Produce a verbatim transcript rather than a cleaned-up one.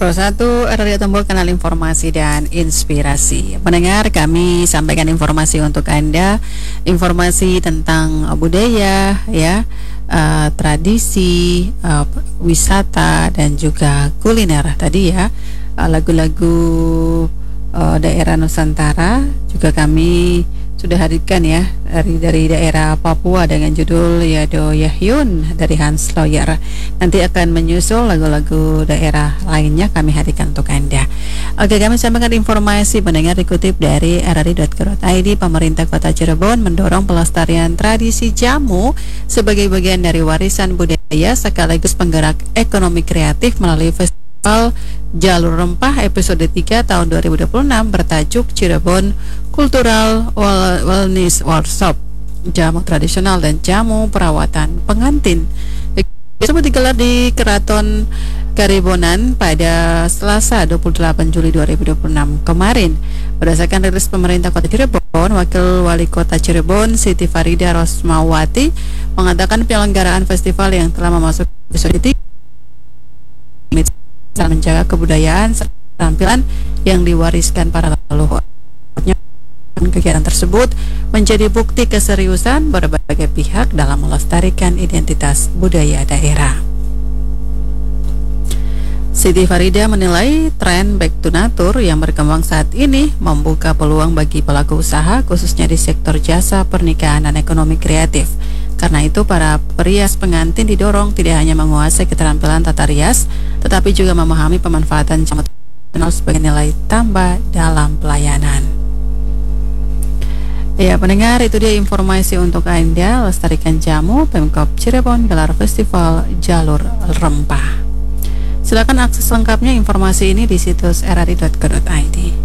satu Radio Tombol, kanal informasi dan inspirasi. Pendengar, kami sampaikan informasi untuk Anda, informasi tentang budaya, ya, uh, tradisi, uh, wisata dan juga kuliner tadi ya, uh, lagu-lagu uh, daerah Nusantara juga kami sudah hadirkan ya dari dari daerah Papua dengan judul Yado Yahyun dari Hans Lawyer. Nanti akan menyusul lagu-lagu daerah lainnya kami hadirkan untuk Anda. Oke, kami sampaikan informasi pendengar dikutip dari r r i dot co dot i d. Pemerintah Kota Cirebon mendorong pelestarian tradisi jamu sebagai bagian dari warisan budaya sekaligus penggerak ekonomi kreatif melalui festival Jalur Rempah episode tiga tahun dua ribu dua puluh enam bertajuk Cirebon Cultural Wellness Workshop, jamu tradisional dan jamu perawatan pengantin. Tersebut digelar di Keraton Karibonan pada Selasa dua puluh delapan Juli dua ribu dua puluh enam kemarin. Berdasarkan rilis pemerintah Kota Cirebon, Wakil Wali Kota Cirebon Siti Farida Rosmawati mengatakan penyelenggaraan festival yang telah memasuki episode tiga menjaga kebudayaan serta tampilan yang diwariskan para leluhur. Kegiatan tersebut menjadi bukti keseriusan berbagai pihak dalam melestarikan identitas budaya daerah. Siti Farida menilai tren back to nature yang berkembang saat ini membuka peluang bagi pelaku usaha khususnya di sektor jasa pernikahan dan ekonomi kreatif. Karena itu para perias pengantin didorong tidak hanya menguasai keterampilan tata rias, tetapi juga memahami pemanfaatan jamu tradisional sebagai nilai tambah dalam pelayanan. Ya pendengar, itu dia informasi untuk Anda. Lestarikan jamu, Pemkab Cirebon gelar festival Jalur Rempah. Silakan akses lengkapnya informasi ini di situs r r i dot co dot i d.